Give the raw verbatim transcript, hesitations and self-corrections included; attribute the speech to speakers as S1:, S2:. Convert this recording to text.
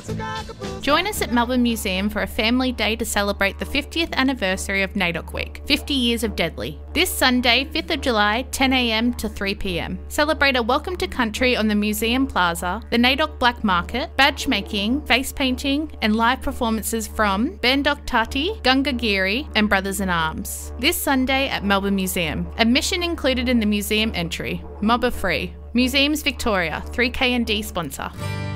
S1: Join us at Melbourne Museum for a family day to celebrate the fiftieth anniversary of NAIDOC Week, fifty years of Deadly. This Sunday, fifth of July, ten a m to three p m. Celebrate a welcome to country on the Museum Plaza, the NAIDOC Black Market, badge making, face painting, and live performances from Bandok Tati, Gunga Giri, and Brothers in Arms. This Sunday at Melbourne Museum. Admission included in the museum entry. Mob are free. Museums Victoria, three K and D sponsor.